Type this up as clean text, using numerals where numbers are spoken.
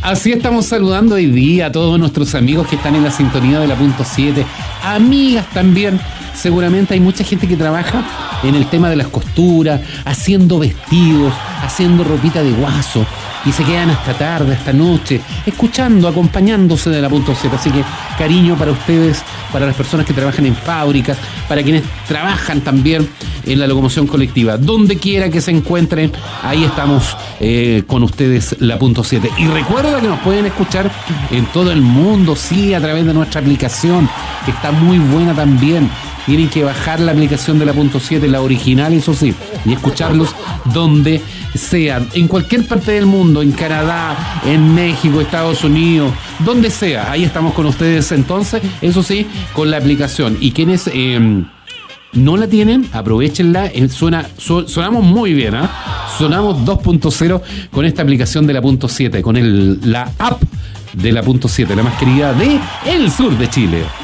Así estamos saludando hoy día a todos nuestros amigos que están en la sintonía de la punto 7, amigas también. Seguramente hay mucha gente que trabaja en el tema de las costuras, haciendo vestidos, haciendo ropita de guaso, y se quedan hasta tarde, hasta noche, escuchando, acompañándose de la punto 7. Así que cariño para ustedes, para las personas que trabajan en fábricas, para quienes trabajan también en la locomoción colectiva. Donde quiera que se encuentren, ahí estamos con ustedes, la punto 7. Y recuerda que nos pueden escuchar en todo el mundo, sí, a través de nuestra aplicación, que está muy buena también. Tienen que bajar la aplicación de la punto 7, la original, eso sí, y escucharlos donde sea, en cualquier parte del mundo, en Canadá, en México, Estados Unidos, donde sea. Ahí estamos con ustedes entonces, eso sí, con la aplicación. Y quienes no la tienen, aprovechenla. Sonamos muy bien, ¿eh? Sonamos 2.0 con esta aplicación de la punto 7, con la app de la punto 7, la más querida de el sur de Chile.